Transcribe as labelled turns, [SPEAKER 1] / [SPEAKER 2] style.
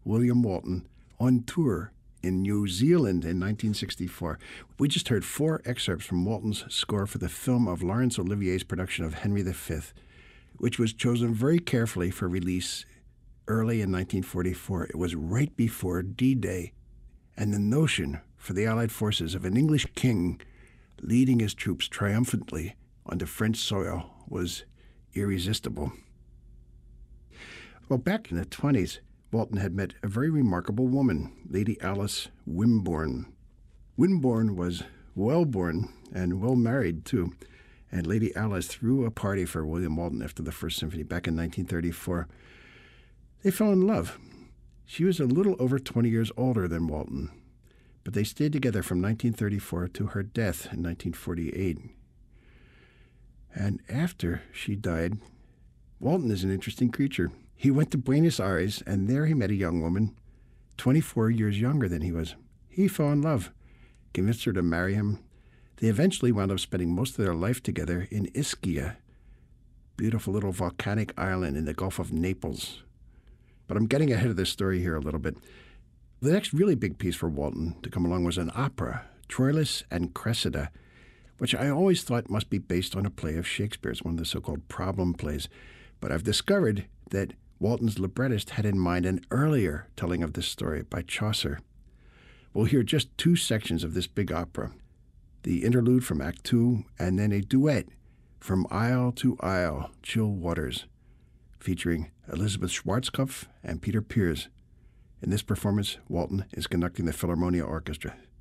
[SPEAKER 1] William Walton on tour in New Zealand in 1964. We just heard 4 excerpts from Walton's score for the film of Laurence Olivier's production of Henry V, which was chosen very carefully for release early in 1944. It was right before D-Day, and the notion for the Allied forces of an English king leading his troops triumphantly onto French soil was irresistible. Well, back in the 20s, Walton had met a very remarkable woman, Lady Alice Wimborne. Wimborne was well-born and well-married, too, and Lady Alice threw a party for William Walton after the First Symphony back in 1934. They fell in love. She was a little over 20 years older than Walton, but they stayed together from 1934 to her death in 1948. And after she died, Walton is an interesting creature. He went to Buenos Aires, and there he met a young woman, 24 years younger than he was. He fell in love, convinced her to marry him. They eventually wound up spending most of their life together in Ischia, beautiful little volcanic island in the Gulf of Naples. But I'm getting ahead of this story here a little bit. The next really big piece for Walton to come along was an opera, Troilus and Cressida, which I always thought must be based on a play of Shakespeare's, one of the so-called problem plays. But I've discovered that Walton's librettist had in mind an earlier telling of this story by Chaucer. We'll hear just 2 sections of this big opera, the interlude from Act 2, and then a duet from Isle to Isle, Chill Waters, featuring Elizabeth Schwarzkopf and Peter Pears. In this performance, Walton is conducting the Philharmonia Orchestra.